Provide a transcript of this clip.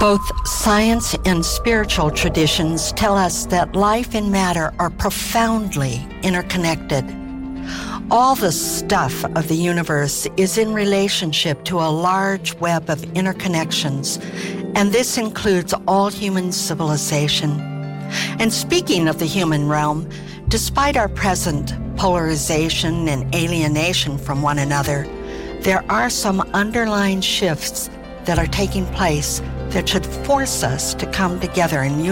Both science and spiritual traditions tell us that life and matter are profoundly interconnected. All the stuff of the universe is in relationship to a large web of interconnections, and this includes all human civilization. And speaking of the human realm, despite our present polarization and alienation from one another, there are some underlying shifts that are taking place that should force us to come together in